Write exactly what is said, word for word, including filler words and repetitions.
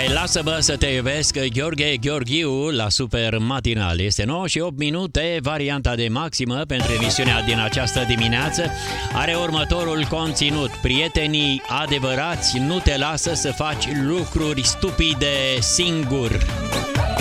Hai, lasă-mă să te iubesc, Gheorghe Gheorghiu la Super Matinal. Este nouă și opt minute, varianta de maximă pentru emisiunea din această dimineață are următorul conținut. Prietenii adevărați nu te lasă să faci lucruri stupide singur.